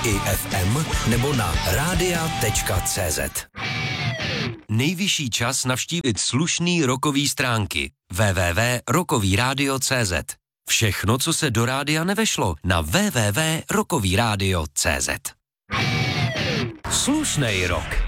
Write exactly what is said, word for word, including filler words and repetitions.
i ef em nebo na rádia tečka cé zet. Nejvyšší čas navštívit slušný rockový stránky w w w tečka rockový rádio tečka cé zet. Všechno, co se do rádia nevešlo, na w w w tečka rockový rádio tečka cé zet. Slušnej rock.